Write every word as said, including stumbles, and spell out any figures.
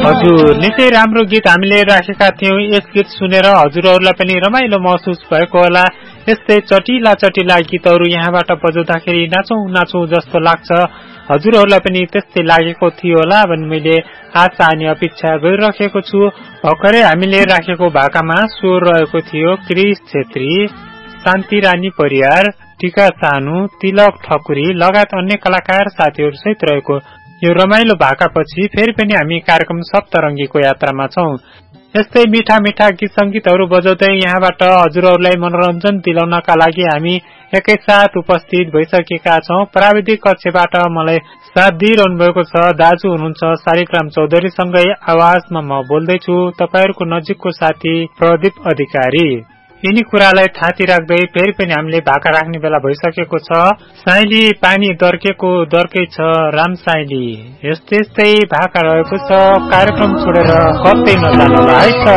हजुर निकै राम्रो गीत हामीले राखेका थियौं। यस गीत सुनेर हजुरहरूलाई पनि रमाइलो महसुस भएको होला। यस्तै चटिला चटिला गीतहरू यहाँबाट बजाउँदाखेरि नाचौं नाचौं जस्तो लाग्छ। हजुरहरूलाई पनि त्यस्तै लागेको थियो होला भन्ने मैले आशा अनि अपेक्षा गरिराखेको छु। भर्खरै हामीले राखेको भाकामा स्वर रहेको थियो क्रिश छेत्री, शान्ति रानी परियार, टीका सानु, तिलक ठकुरी लगायत अन्य कलाकार साथीहरू सहित रहेको यो रमाइलो भाकापछि फेरि पनि हामी कार्यक्रम सप्तरङ्गीको यात्रामा छौं। यस्तै मिठा मिठा गीत संगीतहरू बजाउँदै यहाँबाट हजुरहरूलाई मनोरञ्जन दिलाउनका लागि हामी एकैसाथ उपस्थित भइसकेका छौं। प्राविधिक कक्षबाट मलाई साथ दिइरहनु भएको छ दाजु हुनुहुन्छ शालिग्राम चौधरीसँगै आवाजमा म बोल्दैछु तपाईहरुको नजिकको साथी प्रदीप अधिकारी। यिनी कुरालाई थाती राख्दै फेरि पनि हामीले भाका राख्ने बेला भइसकेको छ। साइली पानी दर्केको दर्कै छ राम साइली, यस्तै यस्तै भाका रहेको छ। कार्यक्रम छोडेर कतै नजानुहोला है त।